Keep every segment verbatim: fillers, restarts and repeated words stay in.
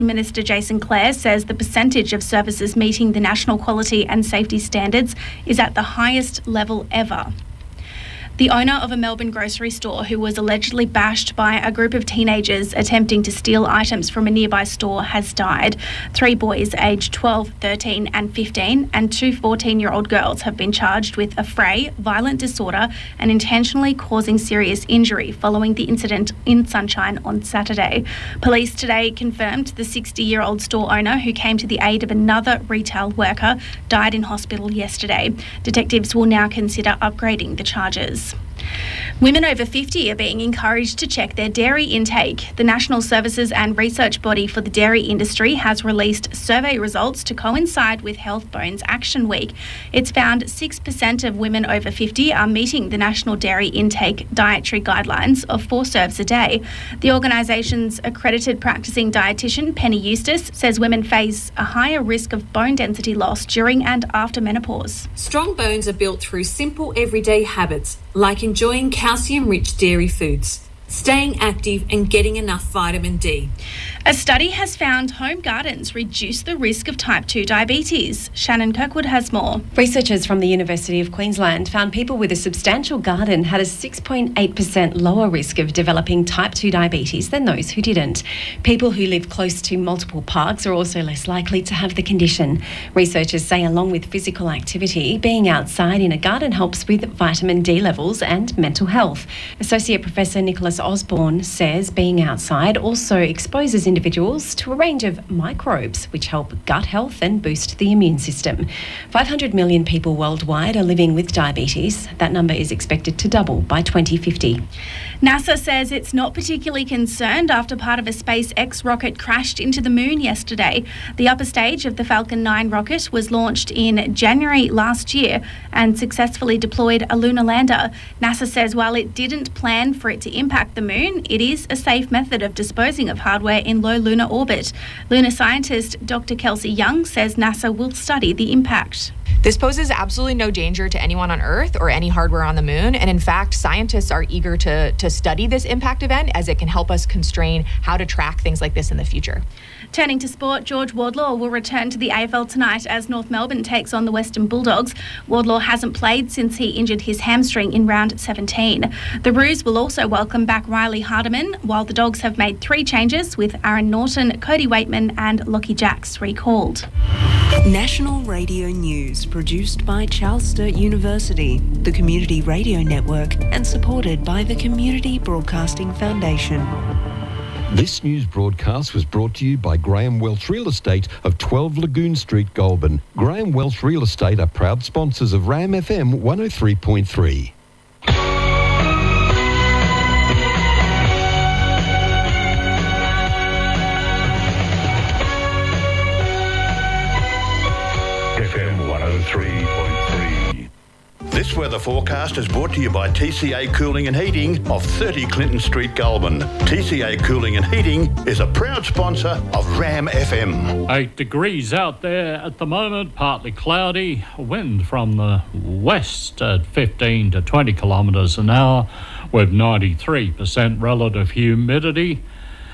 Minister Jason Clare says the percentage of services meeting the national quality and safety standards is at the highest level ever. The owner of a Melbourne grocery store who was allegedly bashed by a group of teenagers attempting to steal items from a nearby store has died. Three boys aged twelve, thirteen and fifteen and two fourteen-year-old girls have been charged with affray, violent disorder and intentionally causing serious injury following the incident in Sunshine on Saturday. Police today confirmed the sixty-year-old store owner, who came to the aid of another retail worker, died in hospital yesterday. Detectives will now consider upgrading the charges. Women over fifty are being encouraged to check their dairy intake. The National Services and Research Body for the Dairy Industry has released survey results to coincide with Health Bones Action Week. It's found six percent of women over fifty are meeting the National Dairy Intake Dietary Guidelines of four serves a day. The organisation's accredited practising dietitian, Penny Eustace, says women face a higher risk of bone density loss during and after menopause. Strong bones are built through simple everyday habits, like enjoying calcium-rich dairy foods, staying active and getting enough vitamin D. A study has found home gardens reduce the risk of type two diabetes. Shannon Kirkwood has more. Researchers from the University of Queensland found people with a substantial garden had a six point eight percent lower risk of developing type two diabetes than those who didn't. People who live close to multiple parks are also less likely to have the condition. Researchers say along with physical activity, being outside in a garden helps with vitamin D levels and mental health. Associate Professor Nicholas Osborne says being outside also exposes individuals to a range of microbes which help gut health and boost the immune system. five hundred million people worldwide are living with diabetes. That number is expected to double by twenty fifty. NASA says it's not particularly concerned after part of a SpaceX rocket crashed into the moon yesterday. The upper stage of the Falcon nine rocket was launched in January last year and successfully deployed a lunar lander. NASA says while it didn't plan for it to impact the moon, it is a safe method of disposing of hardware in low lunar orbit. Lunar scientist Doctor Kelsey Young says NASA will study the impact. This poses absolutely no danger to anyone on Earth or any hardware on the moon. And in fact, scientists are eager to, to study this impact event as it can help us constrain how to track things like this in the future. Turning to sport, George Wardlaw will return to the A F L tonight as North Melbourne takes on the Western Bulldogs. Wardlaw hasn't played since he injured his hamstring in round seventeen. The Roos will also welcome back Riley Hardiman, while the Dogs have made three changes with Aaron Norton, Cody Waitman and Lockie Jacks recalled. National Radio News, produced by Charles Sturt University, the Community Radio Network, and supported by the Community Broadcasting Foundation. This news broadcast was brought to you by Graham Welch Real Estate of twelve Lagoon Street, Goulburn. Graham Welch Real Estate are proud sponsors of Ram F M one oh three point three. F M one oh three point three. This weather forecast is brought to you by T C A Cooling and Heating of thirty Clinton Street, Goulburn. T C A Cooling and Heating is a proud sponsor of Ram F M. Eight degrees out there at the moment, partly cloudy, wind from the west at fifteen to twenty kilometres an hour with ninety-three percent relative humidity.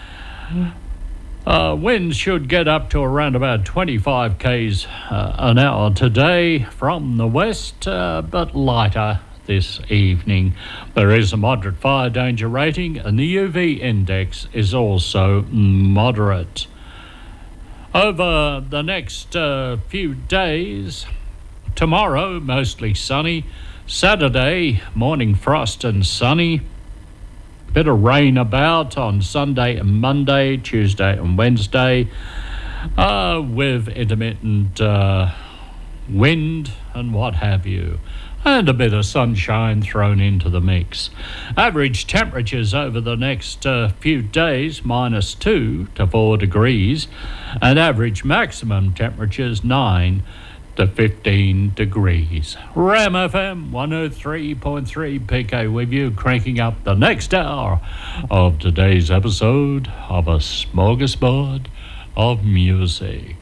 Uh, winds should get up to around about twenty-five k's uh, an hour today from the west, uh, but lighter this evening. There is a moderate fire danger rating and the U V index is also moderate. Over the next uh, few days, tomorrow mostly sunny, Saturday morning frost and sunny, bit of rain about on Sunday and Monday, Tuesday and Wednesday, uh, with intermittent uh, wind and what have you, and a bit of sunshine thrown into the mix. Average temperatures over the next uh, few days, minus two to four degrees, and average maximum temperatures nine to fifteen degrees. Ram F M one oh three point three P K with you, cranking up the next hour of today's episode of A Smorgasbord of Music.